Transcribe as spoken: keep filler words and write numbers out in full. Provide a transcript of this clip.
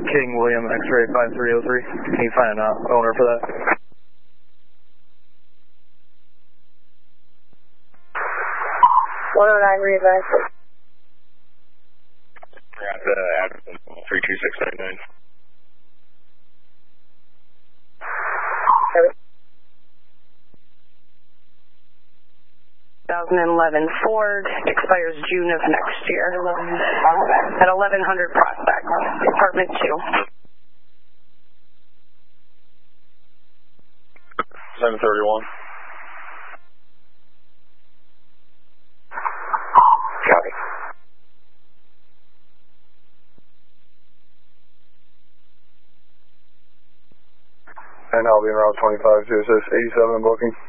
King William X-ray five three oh three. Can you find an uh, owner for that? one oh nine readvise. At the Addison three two six nine nine. twenty eleven Ford, expires June of next year. At eleven hundred Prospect, apartment two. seven thirty-one. Copy. And I'll be in route twenty-five, G S S eighty-seven booking.